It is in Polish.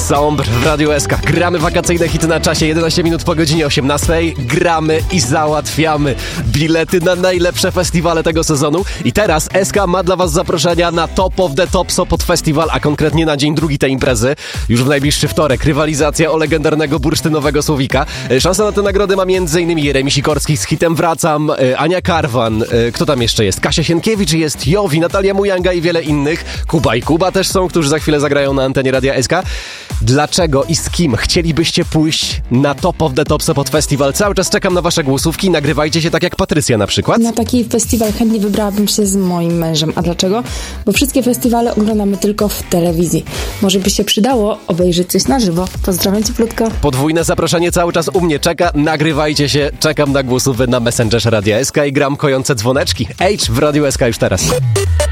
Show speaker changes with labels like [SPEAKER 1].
[SPEAKER 1] Sombr w Radiu SK. Gramy wakacyjne hity na czasie, 11 minut po godzinie 18. Gramy i załatwiamy bilety na najlepsze festiwale tego sezonu. I teraz SK ma dla was zaproszenia na Top of the Top Sopot Festival, a konkretnie na dzień drugi tej imprezy. Już w najbliższy wtorek rywalizacja o legendarnego bursztynowego słowika. Szansa na te nagrody ma m.in. Jeremi Sikorski z hitem Wracam, Ania Karwan, kto tam jeszcze jest? Kasia Sienkiewicz, jest Jowi, Natalia Mujanga i wiele innych. Kuba i Kuba też są, którzy za chwilę zagrają na antenie Radia SK. Dlaczego i z kim chcielibyście pójść na Top of the Top Sopot Festival? Cały czas czekam na wasze głosówki. Nagrywajcie się tak jak Patrycja na przykład.
[SPEAKER 2] Na taki festiwal chętnie wybrałabym się z moim mężem. A dlaczego? Bo wszystkie festiwale oglądamy tylko w telewizji. Może by się przydało obejrzeć coś na żywo. Pozdrawiam cieplutko.
[SPEAKER 1] Podwójne zaproszenie cały czas u mnie czeka. Nagrywajcie się. Czekam na głosówki na Messengerze Radia SK i gram kojące dzwoneczki. H w Radiu SK już teraz.